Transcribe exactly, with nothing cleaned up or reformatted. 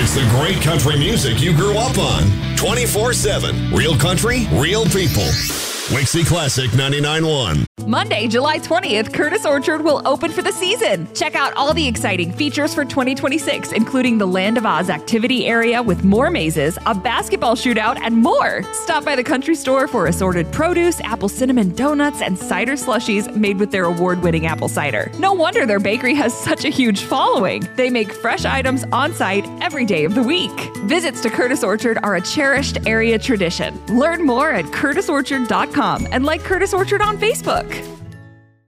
It's the great country music you grew up on. twenty-four seven. Real country, real people. Wixie Classic ninety-nine point one. Monday, July twentieth, Curtis Orchard will open for the season. Check out all the exciting features for twenty twenty-six, including the Land of Oz activity area with more mazes, a basketball shootout, and more. Stop by the country store for assorted produce, apple cinnamon donuts, and cider slushies made with their award-winning apple cider. No wonder their bakery has such a huge following. They make fresh items on site every day of the week. Visits to Curtis Orchard are a cherished area tradition. Learn more at curtis orchard dot com and like Curtis Orchard on Facebook.